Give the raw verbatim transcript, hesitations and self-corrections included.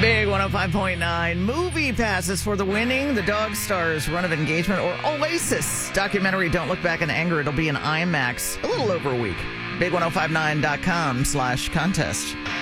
Big one oh five point nine. Movie passes for the winning. The Dog Stars Run of Engagement, or Oasis documentary Don't Look Back in Anger. It'll be in IMAX a little over a week. big ten fifty-nine dot com slash contest.